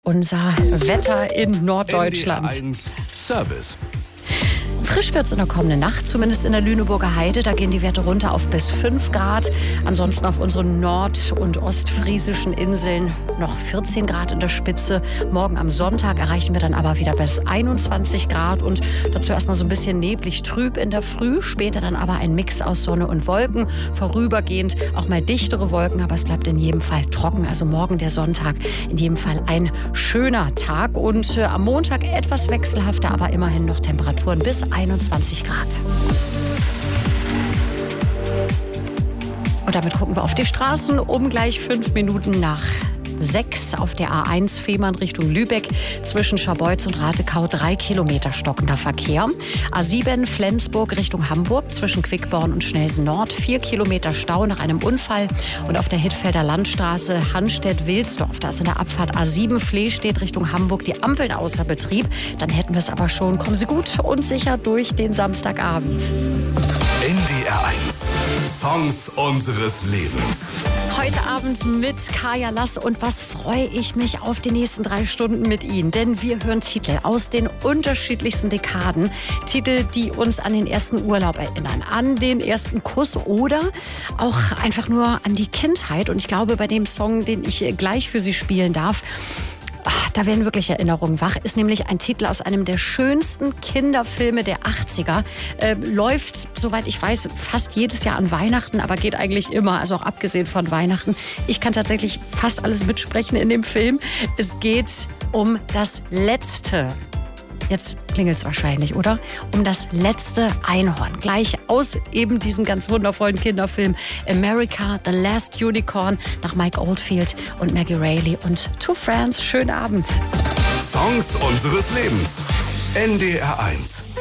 Unser Wetter in Norddeutschland. NDR1 Service. Frisch wird es in der kommenden Nacht, zumindest in der Lüneburger Heide. Da gehen die Werte runter auf bis 5 Grad. Ansonsten auf unseren nord- und ostfriesischen Inseln noch 14 Grad in der Spitze. Morgen am Sonntag erreichen wir dann aber wieder bis 21 Grad. Und dazu erstmal so ein bisschen neblig trüb in der Früh. Später dann aber ein Mix aus Sonne und Wolken. Vorübergehend auch mal dichtere Wolken, aber es bleibt in jedem Fall trocken. Also morgen der Sonntag in jedem Fall ein schöner Tag. Und am Montag etwas wechselhafter, aber immerhin noch Temperaturen bis 21 Grad. Und damit gucken wir auf die Straßen um gleich 5 Minuten nach 6 auf der A1 Fehmarn Richtung Lübeck. Zwischen Scharbeutz und Ratekau 3 Kilometer stockender Verkehr. A7 Flensburg Richtung Hamburg zwischen Quickborn und Schnelsen Nord 4 Kilometer Stau nach einem Unfall. Und auf der Hittfelder Landstraße Hanstedt-Wilsdorf, da ist in der Abfahrt A7 Flehstedt Richtung Hamburg die Ampeln außer Betrieb. Dann hätten wir es aber schon. Kommen Sie gut und sicher durch den Samstagabend. NDR1 Songs unseres Lebens. Heute Abend mit Kaya Lass und was freue ich mich auf die nächsten 3 Stunden mit Ihnen. Denn wir hören Titel aus den unterschiedlichsten Dekaden. Titel, die uns an den ersten Urlaub erinnern, an den ersten Kuss oder auch einfach nur an die Kindheit. Und ich glaube, bei dem Song, den ich gleich für Sie spielen darf, da werden wirklich Erinnerungen wach. Ist nämlich ein Titel aus einem der schönsten Kinderfilme der 80er. Läuft, soweit ich weiß, fast jedes Jahr an Weihnachten, aber geht eigentlich immer, also auch abgesehen von Weihnachten. Ich kann tatsächlich fast alles mitsprechen in dem Film. Es geht um das letzte. Jetzt klingelt es wahrscheinlich, oder? Um das letzte Einhorn. Gleich aus eben diesem ganz wundervollen Kinderfilm America, The Last Unicorn nach Mike Oldfield und Maggie Reilly und Two Friends. Schönen Abend. Songs unseres Lebens. NDR1.